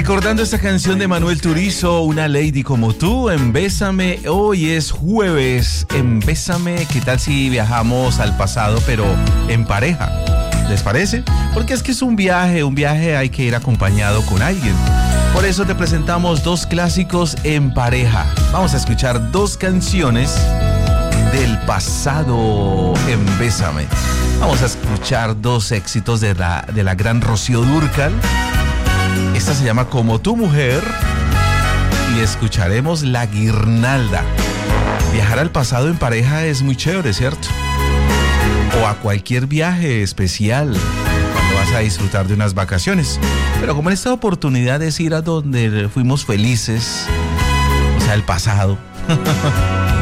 Recordando esta canción de Manuel Turizo, Una Lady Como Tú, en Bésame. Hoy es jueves, en Bésame. ¿Qué tal si viajamos al pasado, pero en pareja? ¿Les parece? Porque es que es un viaje hay que ir acompañado con alguien. Por eso te presentamos dos clásicos en pareja. Vamos a escuchar dos canciones del pasado en Bésame. Vamos a escuchar dos éxitos de la gran Rocío Dúrcal. Esta se llama Como tu mujer y escucharemos La Guirnalda. Viajar al pasado en pareja es muy chévere, ¿cierto? O a cualquier viaje especial cuando vas a disfrutar de unas vacaciones. Pero como en esta oportunidad es ir a donde fuimos felices, o sea, el pasado.